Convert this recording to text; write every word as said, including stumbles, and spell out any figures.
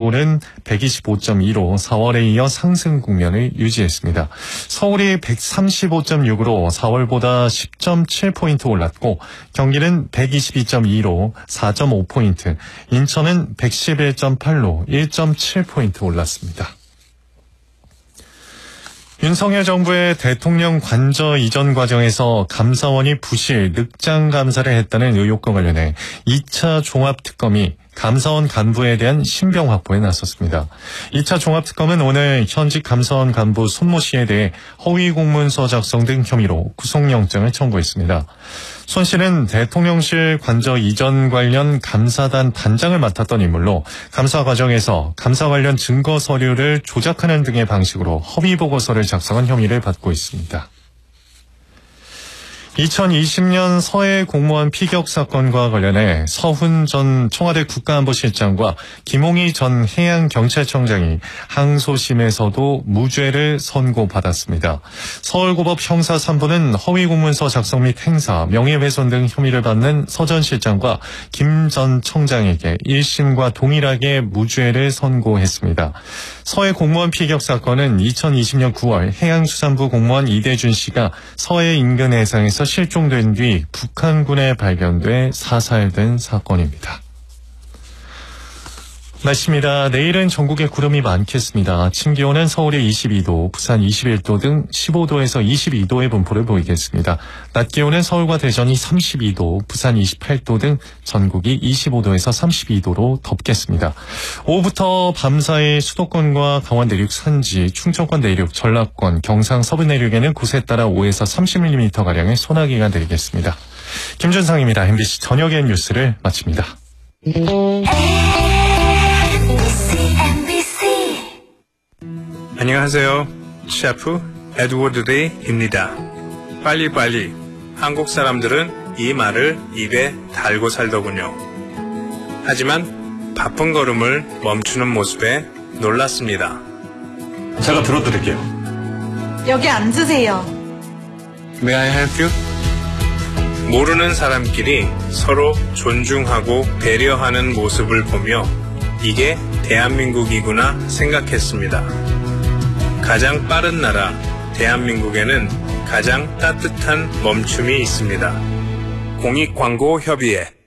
서울은 백이십오 점 이로 사월에 이어 상승 국면을 유지했습니다. 서울이 백삼십오 점 육으로 사월보다 십 점 칠 포인트 올랐고 경기는 백이십이 점 이로 사 점 오 포인트, 인천은 백십일 점 팔로 일 점 칠 포인트 올랐습니다. 윤석열 정부의 대통령 관저 이전 과정에서 감사원이 부실, 늑장 감사를 했다는 의혹과 관련해 이 차 종합특검이 감사원 간부에 대한 신병 확보에 나섰습니다. 이 차 종합특검은 오늘 현직 감사원 간부 손모 씨에 대해 허위 공문서 작성 등 혐의로 구속영장을 청구했습니다. 손 씨는 대통령실 관저 이전 관련 감사단 단장을 맡았던 인물로 감사 과정에서 감사 관련 증거 서류를 조작하는 등의 방식으로 허위 보고서를 작성한 혐의를 받고 있습니다. 이천이십 년 서해 공무원 피격 사건과 관련해 서훈 전 청와대 국가안보실장과 김홍희 전 해양경찰청장이 항소심에서도 무죄를 선고받았습니다. 서울고법 형사 삼 부는 허위 공문서 작성 및 행사, 명예훼손 등 혐의를 받는 서 전 실장과 김 전 청장에게 일 심과 동일하게 무죄를 선고했습니다. 서해 공무원 피격 사건은 이천이십 년 구월 해양수산부 공무원 이대준 씨가 서해 인근 해상에서 실종된 뒤 북한군에 발견돼 사살된 사건입니다. 날씨입니다. 내일은 전국에 구름이 많겠습니다. 아침 기온은 서울이 이십이 도, 부산 이십일 도 등 십오 도에서 이십이 도의 분포를 보이겠습니다. 낮 기온은 서울과 대전이 삼십이 도, 부산 이십팔 도 등 전국이 이십오 도에서 삼십이 도로 덥겠습니다. 오후부터 밤사이 수도권과 강원 내륙 산지, 충청권 내륙, 전라권, 경상 서부 내륙에는 곳에 따라 오에서 삼십 밀리미터가량의 소나기가 내리겠습니다. 김준상입니다. 엠비씨 저녁의 뉴스를 마칩니다. 안녕하세요. 셰프 에드워드 레이입니다. 빨리빨리. 한국 사람들은 이 말을 입에 달고 살더군요. 하지만 바쁜 걸음을 멈추는 모습에 놀랐습니다. 제가 들어드릴게요. 여기 앉으세요. May I help you? 모르는 사람끼리 서로 존중하고 배려하는 모습을 보며 이게 대한민국이구나 생각했습니다. 가장 빠른 나라 대한민국에는 가장 따뜻한 멈춤이 있습니다. 공익광고협의회